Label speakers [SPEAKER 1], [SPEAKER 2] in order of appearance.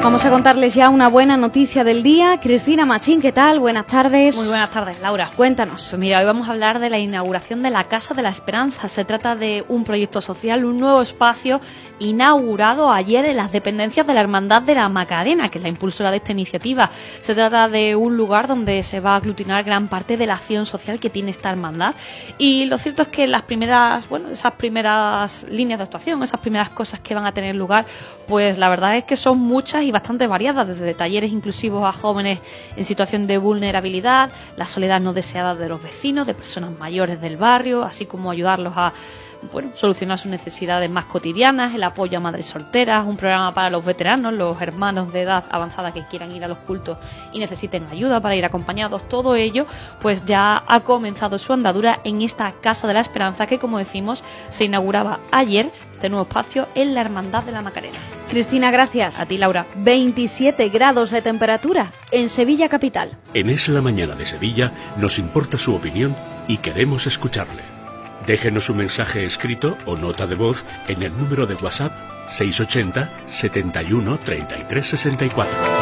[SPEAKER 1] Vamos a contarles ya una buena noticia del día. Cristina Machín, ¿qué tal? Buenas tardes.
[SPEAKER 2] Muy buenas tardes, Laura.
[SPEAKER 1] Cuéntanos.
[SPEAKER 2] Pues mira, hoy vamos a hablar de la inauguración de la Casa de la Esperanza. Se trata de un proyecto social, un nuevo espacio inaugurado ayer en las dependencias de la Hermandad de la Macarena, que es la impulsora de esta iniciativa. Se trata de un lugar donde se va a aglutinar gran parte de la acción social que tiene esta hermandad. Y lo cierto es que esas primeras líneas de actuación, esas primeras cosas que van a tener lugar, pues la verdad es que son muchas y bastante variadas, desde talleres inclusivos a jóvenes en situación de vulnerabilidad, la soledad no deseada de los vecinos, de personas mayores del barrio, así como ayudarlos a solucionar sus necesidades más cotidianas, el apoyo a madres solteras, un programa para los veteranos, los hermanos de edad avanzada que quieran ir a los cultos y necesiten ayuda para ir acompañados. Todo ello pues ya ha comenzado su andadura en esta Casa de la Esperanza que, como decimos, se inauguraba ayer, este nuevo espacio en la Hermandad de la Macarena.
[SPEAKER 1] Cristina, gracias.
[SPEAKER 2] A ti, Laura.
[SPEAKER 1] 27 grados de temperatura en Sevilla capital.
[SPEAKER 3] En Es la Mañana de Sevilla nos importa su opinión y queremos escucharle. Déjenos un mensaje escrito o nota de voz en el número de WhatsApp 680 71 33 64.